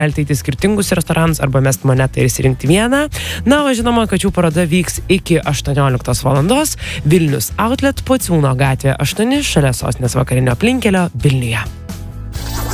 galite eiti skirtingus restoranus arba mest monetą ir išsirinkti vieną. Na, o žinoma, kačių paroda vyks iki 18 valandos Vilnius Outlet Pociūno gatvė 8 šalia sostinės vakarinio aplinkelio Vilniuje.